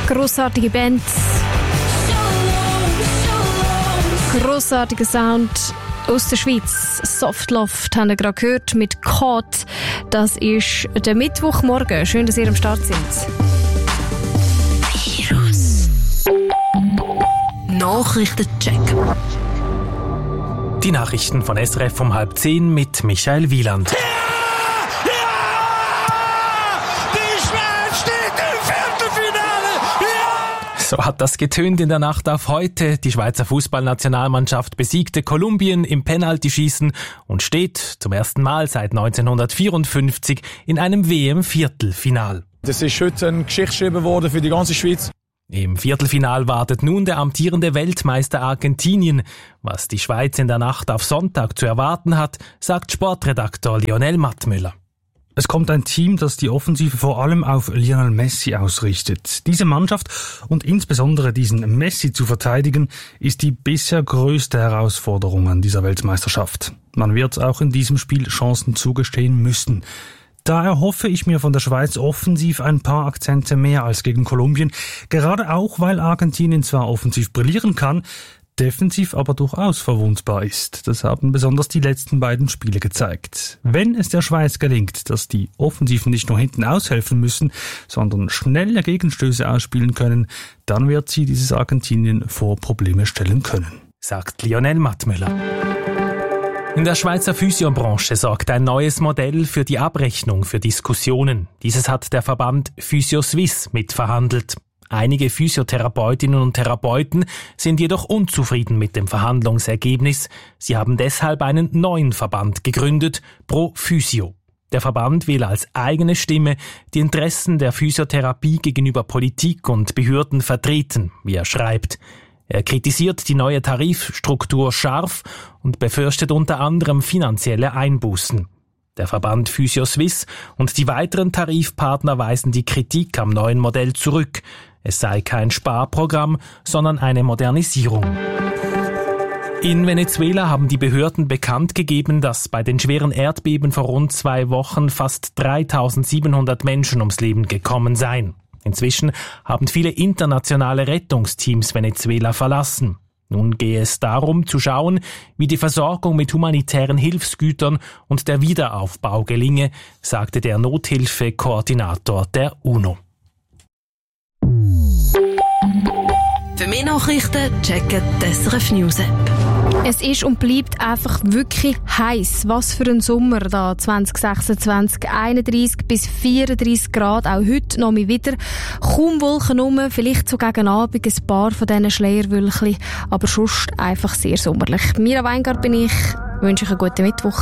Grossartige Band. Grossartiger Sound aus der Schweiz. Softloft haben wir gerade gehört mit Caught. Das ist der Mittwochmorgen. Schön, dass ihr am Start sind. Virus. Nachrichtencheck. Die Nachrichten von SRF um 9:30 mit Michael Wieland. So hat das getönt in der Nacht auf heute. Die Schweizer Fußballnationalmannschaft besiegte Kolumbien im Penaltyschießen und steht zum ersten Mal seit 1954 in einem WM-Viertelfinal. Das ist heute eine Geschichte geschrieben worden für die ganze Schweiz. Im Viertelfinal wartet nun der amtierende Weltmeister Argentinien. Was die Schweiz in der Nacht auf Sonntag zu erwarten hat, sagt Sportredaktor Lionel Mattmüller. Es kommt ein Team, das die Offensive vor allem auf Lionel Messi ausrichtet. Diese Mannschaft und insbesondere diesen Messi zu verteidigen, ist die bisher größte Herausforderung an dieser Weltmeisterschaft. Man wird auch in diesem Spiel Chancen zugestehen müssen. Da erhoffe ich mir von der Schweiz offensiv ein paar Akzente mehr als gegen Kolumbien, gerade auch, weil Argentinien zwar offensiv brillieren kann, defensiv aber durchaus verwundbar ist. Das haben besonders die letzten beiden Spiele gezeigt. Wenn es der Schweiz gelingt, dass die Offensiven nicht nur hinten aushelfen müssen, sondern schnelle Gegenstöße ausspielen können, dann wird sie dieses Argentinien vor Probleme stellen können, sagt Lionel Mattmüller. In der Schweizer Physiobranche sorgt ein neues Modell für die Abrechnung für Diskussionen. Dieses hat der Verband PhysioSuisse mitverhandelt. Einige Physiotherapeutinnen und Therapeuten sind jedoch unzufrieden mit dem Verhandlungsergebnis. Sie haben deshalb einen neuen Verband gegründet, Pro Physio. Der Verband will als eigene Stimme die Interessen der Physiotherapie gegenüber Politik und Behörden vertreten, wie er schreibt. Er kritisiert die neue Tarifstruktur scharf und befürchtet unter anderem finanzielle Einbußen. Der Verband PhysioSuisse und die weiteren Tarifpartner weisen die Kritik am neuen Modell zurück. Es sei kein Sparprogramm, sondern eine Modernisierung. In Venezuela haben die Behörden bekannt gegeben, dass bei den schweren Erdbeben vor rund 2 Wochen fast 3.700 Menschen ums Leben gekommen seien. Inzwischen haben viele internationale Rettungsteams Venezuela verlassen. Nun gehe es darum, zu schauen, wie die Versorgung mit humanitären Hilfsgütern und der Wiederaufbau gelinge, sagte der Nothilfekoordinator der UNO. Für mehr Nachrichten checken die SRF News App. Es ist und bleibt einfach wirklich heiß. Was für ein Sommer da 2026, 31 bis 34 Grad, auch heute noch mal wieder. Kaum Wolken rum, vielleicht so gegen Abend ein paar von diesen Schleierwölkchen, aber sonst einfach sehr sommerlich. Mira Weingart bin ich, wünsche euch einen guten Mittwoch.